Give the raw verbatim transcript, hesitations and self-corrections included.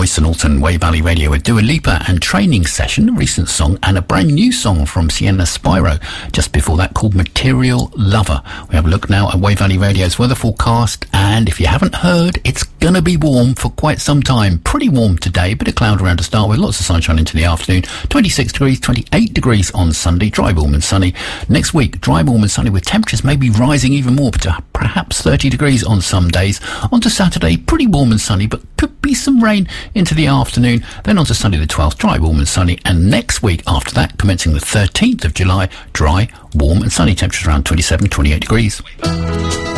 Royce and Alton, Way Valley Radio with Dua Lipa and Training Session, a recent song, and a brand new song from Sienna Spyro just before that called Material Lover. We have a look now at Way Valley Radio's weather forecast, and if you haven't heard, it's gonna be warm for quite some time. Pretty warm today, bit of cloud around to start with, lots of sunshine into the afternoon. twenty-six degrees, twenty-eight degrees on Sunday, dry, warm and sunny. Next week, dry, warm and sunny with temperatures maybe rising even more, to perhaps thirty degrees on some days. On to Saturday, pretty warm and sunny, but could be some rain into the afternoon. Then on to Sunday the twelfth, dry, warm and sunny. And next week after that, commencing the thirteenth of July, dry, warm and sunny. Temperatures around twenty-seven, twenty-eight degrees.